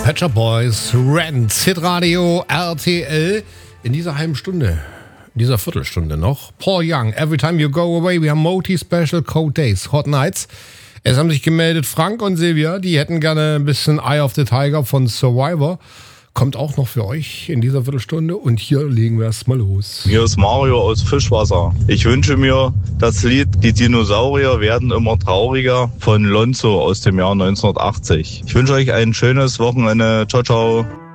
Pet Shop Boys, Rent, Hitradio, RTL. In dieser halben Stunde, in dieser Viertelstunde noch, Paul Young, Every Time You Go Away, wir haben Moti Special, Cold Days, Hot Nights. Es haben sich gemeldet Frank und Silvia, die hätten gerne ein bisschen Eye of the Tiger von Survivor. Kommt auch noch für euch in dieser Viertelstunde und hier legen wir erstmal los. Hier ist Mario aus Fischwasser. Ich wünsche mir das Lied Die Dinosaurier werden immer trauriger von Lonzo aus dem Jahr 1980. Ich wünsche euch ein schönes Wochenende. Ciao, ciao.